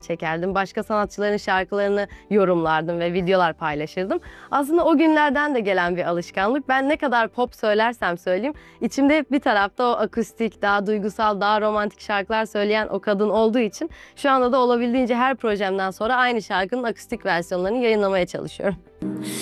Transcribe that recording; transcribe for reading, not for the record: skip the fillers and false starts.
çekerdim. Başka sanatçıların şarkılarını yorumlardım ve videolar paylaşırdım. Aslında o günlerden de gelen bir alışkanlık. Ben ne kadar pop söylersem söyleyeyim, içimde hep bir tarafta o akustik, daha duygusal, daha romantik şarkılar söyleyen o kadın olduğu için şu anda da olabildiğince her projemden sonra aynı şarkının akustik versiyonlarını yayınlamaya çalışıyorum.